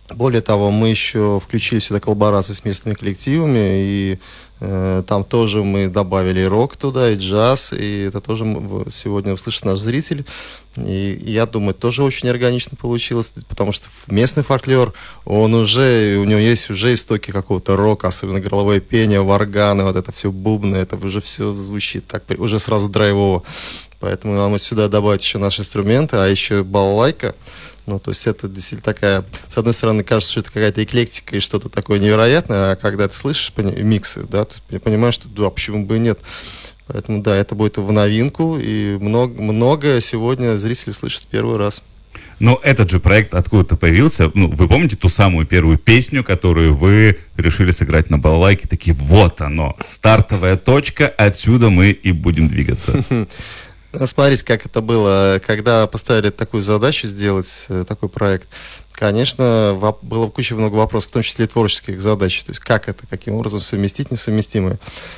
Более того, мы еще включили сюда коллаборации с местными коллективами, и там тоже мы добавили и рок туда, и джаз, и это тоже сегодня услышит наш зритель. И я думаю, тоже очень органично получилось, потому что местный фольклор, он уже, у него есть уже истоки какого-то рока, особенно горловое пение, варганы, вот это все бубны, это уже все звучит так, уже сразу драйвово. Поэтому нам сюда добавить еще наши инструменты, а еще балалайка. Ну, то есть это действительно такая, с одной стороны, кажется, что это какая-то эклектика и что-то такое невероятное, а когда ты слышишь миксы, да, ты понимаешь, что да, почему бы и нет. Поэтому, да, это будет в новинку, и много сегодня зрители услышат в первый раз. Но этот же проект откуда-то появился. Ну, вы помните ту самую первую песню, которую вы решили сыграть на балалайке? Такие, вот оно, стартовая точка, отсюда мы и будем двигаться. Смотрите, как это было, когда поставили такую задачу сделать, такой проект. Конечно, было куча много вопросов, в том числе и творческих задач. То есть как это, каким образом совместить несовместимое.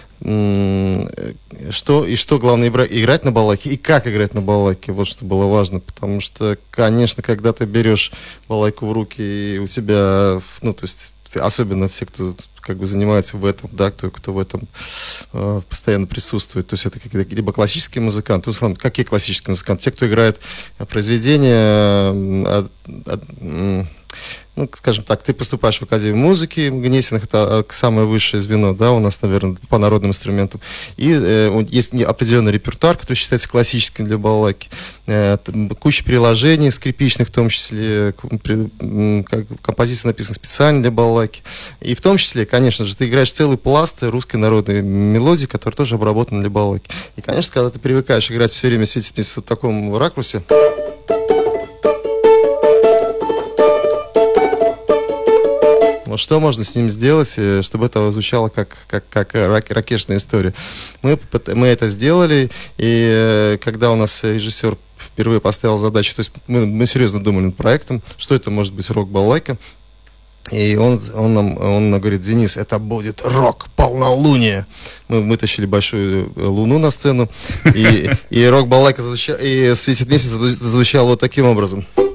Что главное, играть на балалайке и как играть на балалайке, вот что было важно. Потому что, конечно, когда ты берешь балалайку в руки, и у тебя, ну, то есть особенно все, кто как бы занимается в этом, да, кто в этом постоянно присутствует. То есть это либо классические музыканты, то есть, какие классические музыканты? Те, кто играет произведения, ну, скажем так, ты поступаешь в Академию музыки Гнесиных, это самое высшее звено, да, у нас, наверное, по народным инструментам. И есть определенный репертуар, который считается классическим для балалайки. Куча приложений, скрипичных в том числе, композиции написаны специально для балалайки. И в том числе, конечно же, ты играешь целый пласт русской народной мелодии, которая тоже обработана для балалайки. И, конечно, когда ты привыкаешь играть все время в вот таком ракурсе, вот что можно с ним сделать, чтобы это звучало как ракешная история. Мы это сделали, и когда у нас режиссер впервые поставил задачу, то есть мы серьезно думали над проектом, что это может быть рок-балалайка, и он нам говорит: Денис, это будет рок полнолуние. Мы вытащили большую луну на сцену, и рок-балалайка и «Светит месяц» зазвучал вот таким образом.